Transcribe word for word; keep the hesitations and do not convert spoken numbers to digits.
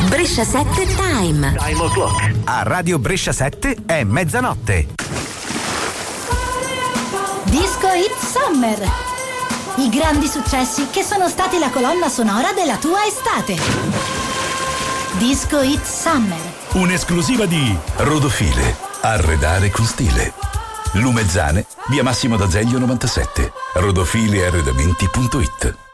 Brescia sette Time. Time o'clock. A Radio Brescia sette è mezzanotte. Disco Hit Summer. I grandi successi che sono stati la colonna sonora della tua estate. Disco Hit Summer. Un'esclusiva di Rodofile. Arredare con stile. Lumezzane, via Massimo d'Azeglio novantasette. rodofile arredamenti punto it.